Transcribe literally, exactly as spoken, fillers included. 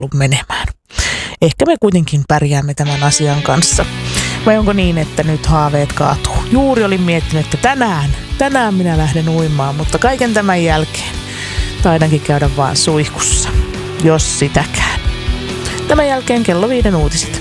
menemään. Ehkä me kuitenkin pärjäämme tämän asian kanssa. Vai onko niin, että nyt haaveet kaatuu? Juuri olin miettinyt, että tänään, tänään minä lähden uimaan, mutta kaiken tämän jälkeen taidankin käydä vaan suihkussa, jos sitäkään. Tämän jälkeen kello viiden uutiset.